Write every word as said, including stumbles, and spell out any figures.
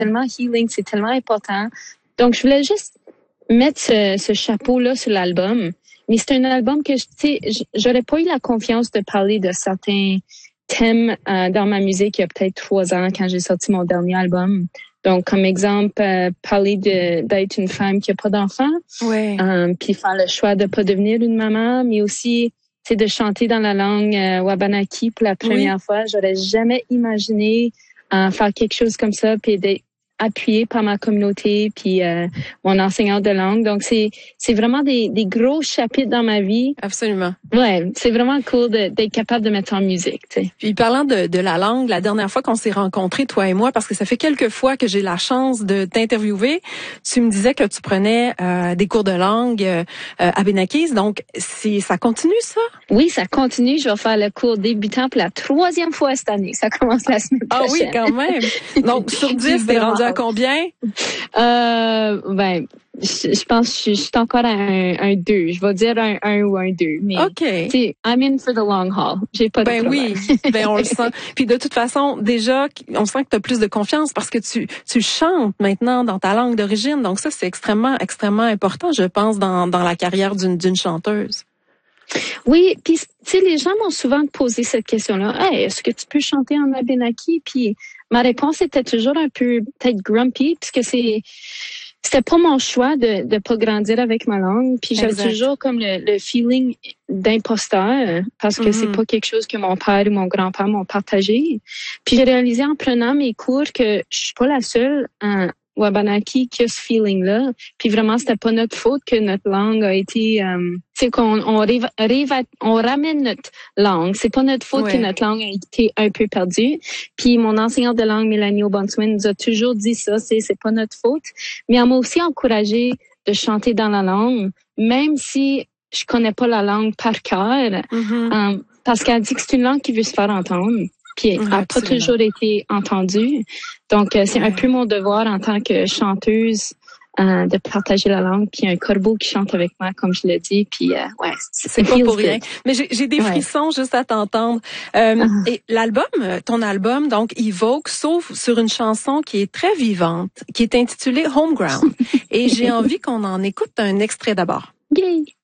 tellement healing, c'est tellement important. Donc, je voulais juste mettre ce, ce chapeau-là sur l'album. Mais c'est un album que, tu sais, j'aurais pas eu la confiance de parler de certains thèmes euh, dans ma musique il y a peut-être trois ans quand j'ai sorti mon dernier album. Donc, comme exemple, euh, parler de d'être une femme qui a pas d'enfant, ouais. euh, puis faire le choix de pas devenir une maman, mais aussi, c'est de chanter dans la langue euh, Wabanaki pour la première oui. fois. J'aurais jamais imaginé euh, faire quelque chose comme ça, puis d'être appuyée par ma communauté, puis euh, mon enseignante de langue. Donc, c'est c'est vraiment des, des gros chapitres dans ma vie. Absolument. Ouais, c'est vraiment cool de, d'être capable de mettre en musique, tu sais. Puis parlant de, de la langue, la dernière fois qu'on s'est rencontrés, toi et moi, parce que ça fait quelques fois que j'ai la chance de t'interviewer, tu me disais que tu prenais euh, des cours de langue euh, abénakise. Donc, c'est ça continue, ça? Oui, ça continue. Je vais faire le cours débutant pour la troisième fois cette année. Ça commence la semaine prochaine. Ah oui, quand même. Donc, sur dix, t'es rendu à combien? Euh, ben, je, je pense que je, je suis encore à un, un deux. Je vais dire un un ou un deux. Mais, OK. Tu I'm in for the long haul. J'ai pas de ben problème. oui, ben on le sent. Puis de toute façon, déjà, on sent que tu as plus de confiance parce que tu tu chantes maintenant dans ta langue d'origine. Donc ça, c'est extrêmement, extrêmement important, je pense, dans, dans la carrière d'une, d'une chanteuse. Oui, puis tu sais, les gens m'ont souvent posé cette question-là. Hey, est-ce que tu peux chanter en abénaki? Puis ma réponse était toujours un peu peut-être grumpy, puisque c'est c'était pas mon choix de de pas grandir avec ma langue. Puis j'avais Exact. toujours comme le, le feeling d'imposteur parce que mm-hmm. c'est pas quelque chose que mon père ou mon grand-père m'ont partagé. Puis j'ai réalisé en prenant mes cours que je suis pas la seule en Wabanaki qui a ce feeling-là. Puis vraiment, c'était pas notre faute que notre langue a été... Euh, c'est qu'on on, rive, rive, on ramène notre langue. C'est pas notre faute ouais. que notre langue a été un peu perdue. Puis mon enseignante de langue, Mélanie Aubonswin, nous a toujours dit ça, c'est, c'est pas notre faute. Mais elle m'a aussi encouragée de chanter dans la langue, même si je connais pas la langue par cœur. Mm-hmm. Euh, parce qu'elle dit que c'est une langue qui veut se faire entendre. Puis elle n'a pas toujours été entendue. Donc, euh, c'est ouais. un peu mon devoir en tant que chanteuse euh, de partager la langue. Puis un corbeau qui chante avec moi, comme je l'ai dit. Puis, euh, ouais, c'est, c'est pas pour rien. Mais j'ai, j'ai des frissons ouais. juste à t'entendre. Euh, uh-huh. Et l'album, ton album, donc, Evoke, s'ouvre sur une chanson qui est très vivante, qui est intitulée Homeground. Et j'ai envie qu'on en écoute un extrait d'abord. Yay!